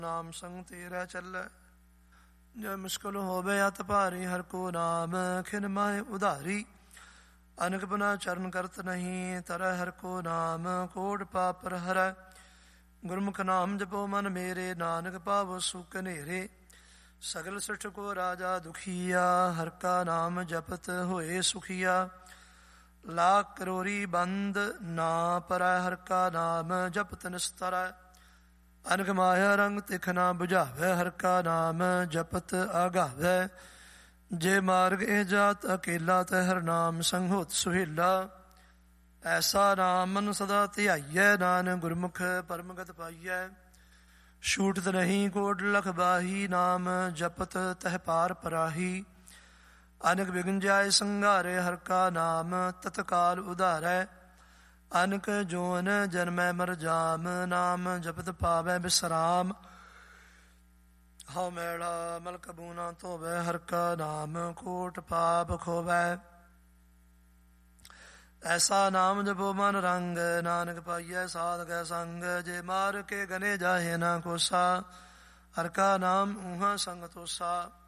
ਨਾਮ ਸੰਗ ਤੇਰਾ ਚੱਲੈ। ਜੇ ਮੁਸ਼ਕਲ ਹੋਵੇ ਅਤ ਭਾਰੀ, ਹਰ ਕੋ ਨਾਮ ਖਿਨ ਮਾਹਿ ਉਧਾਰੀ। ਅਨਕ ਬਿਨਾ ਚਰਨ ਕਰਤ ਨਹੀਂ, ਤਰੈ ਹਰ ਕੋ ਨਾਮ ਕੋਟ ਪਾਪ ਹਰੈ। ਗੁਰਮੁਖ ਨਾਮ ਜਪੋ ਮਨ ਮੇਰੇ, ਨਾਨਕ ਪਾਵੋ ਸੁਖ ਨੇਰੇ। ਸਗਲ ਸ੍ਰਿਸ਼ਟ ਕੋ ਰਾਜਾ ਦੁਖੀਆ, ਹਰ ਕਾ ਨਾਮ ਜਪਤ ਹੋਏ ਸੁਖੀਆ। ਲਾਖ ਕਰੋਰੀ ਬੰਦ ਨਾ ਪਰੈ, ਹਰ ਕਾ ਨਾਮ ਜਪਤ ਨਿਸਤਰੈ। ਅਨਕ ਮਾਇਆ ਰੰਗ ਤਿਖ ਨਾ ਬੁਝਾਵੈ, ਹਰ ਕਾ ਨਾਮ ਜਪਤ ਆਗਾਵੈ। ਜੇ ਮਾਰਗ ਇਹ ਜਾਤ ਅਕੇਲਾ, ਤੈ ਹਰ ਨਾਮ ਸੰਗ ਹੋਤ ਸੁਹੇਲਾ। ਐਸਾ ਨਾਮ ਮਨ ਸਦਾ ਧਿਆਈਐ, ਨਾਨਕ ਗੁਰਮੁਖ ਪਰਮਗਤ ਪਾਈਐ। ਛੂਟਤ ਨਹੀਂ ਕੋਟ ਲਖ ਬਾਹੀ, ਨਾਮ ਜਪਤ ਤਹਿ ਪਾਰ ਪਰਾਹੀ। ਅਨਕ ਬਿਗਨ ਜਾਏ ਸੰਘਾਰੇ, ਹਰ ਕਾ ਨਾਮ ਤਤਕਾਲ ਉਧਾਰੈ। ਅਨਕ ਜੋਨ ਜਨਮੈ ਮਰ ਜਾਮ, ਨਾਮ ਜਪਤ ਪਾਵੈ ਬਿਸਰਾਮ। ਹਉ ਮੈਲਾ ਮਲ ਕਬੂ ਨਾ ਧੋਵੈ, ਹਰ ਕਾ ਨਾਮ ਕੋਟ ਪਾਪ ਖੋਵੈ। ਐਸਾ ਨਾਮ ਜਪੋ ਮਨ ਰੰਗ, ਨਾਨਕ ਪਾਈਐ ਸਾਧ ਕੈ ਸੰਗ। ਜੇ ਮਾਰ ਕੇ ਗਨੇ ਜਾਹੇ ਨਾ ਕੋਸਾ, ਹਰ ਕਾ ਨਾਮ ਊਹਾਂ ਸੰਗ ਤੋਸਾ।